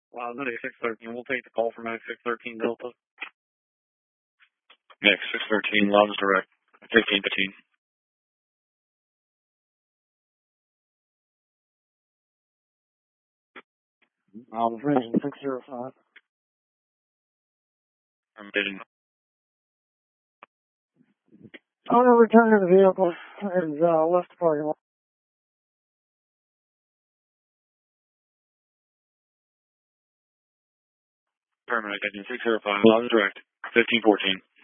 Medic 613, we'll take the call from Medic 613 Delta. Medic 613, Love's direct, 1515. Vision 605. I'm bidding. Owner return to the vehicle and left the parking lot. Paramedic engine 605, Love's direct, 1514.